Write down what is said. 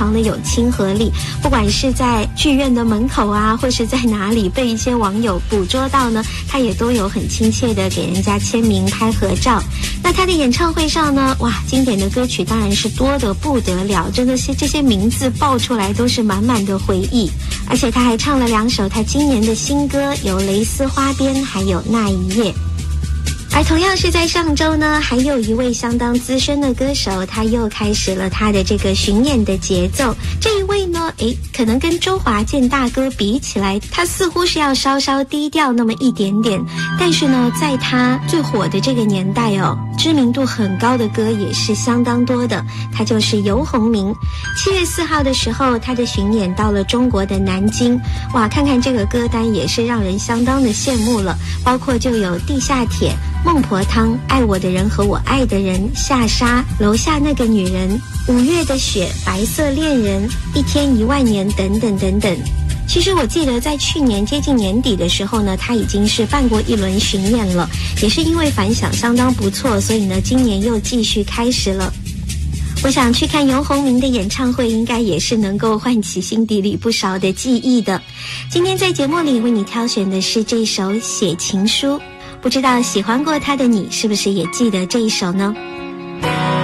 常的有亲和力，不管是在剧院的门口啊，或是在哪里被一些网友捕捉到呢，他也都有很亲切的给人家签名拍合照。那他的演唱会上呢，哇，经典的歌曲当然是多得不得了，真的是这些名字爆出来都是满满的回忆。而且他还唱了2首他今年的新歌，有《蕾丝花边》还有《那一夜》。而同样是在上周呢，还有一位相当资深的歌手，他又开始了他的这个巡演的节奏。这一位呢，可能跟周华健大哥比起来，他似乎是要稍稍低调那么一点点，但是呢，在他最火的这个年代哦，知名度很高的歌也是相当多的。他就是游鸿明。7月4号的时候，他的巡演到了中国的南京。哇，看看这个歌单也是让人相当的羡慕了，包括就有地下铁、孟婆汤、爱我的人和我爱的人、下沙、楼下那个女人、5月的雪、白色恋人、一天1万年等等等等。其实我记得在去年接近年底的时候呢，他已经是办过一轮巡演了，也是因为反响相当不错，所以呢今年又继续开始了。我想去看游鸿明的演唱会，应该也是能够唤起心底里不少的记忆的。今天在节目里为你挑选的是这首《写情书》，不知道喜欢过他的你是不是也记得这一首呢？